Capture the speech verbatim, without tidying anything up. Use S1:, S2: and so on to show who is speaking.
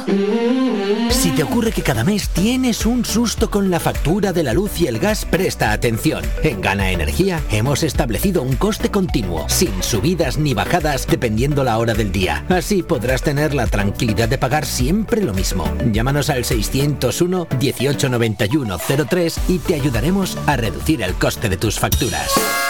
S1: Si te ocurre que cada mes tienes un susto con la factura de la luz y el gas, presta atención. En Gana Energía hemos establecido un coste continuo, sin subidas ni bajadas dependiendo la hora del día. Así podrás tener la tranquilidad de pagar siempre lo mismo. Llámanos al seiscientos uno, dieciocho noventa y uno, cero tres y te ayudaremos a reducir el coste de tus facturas.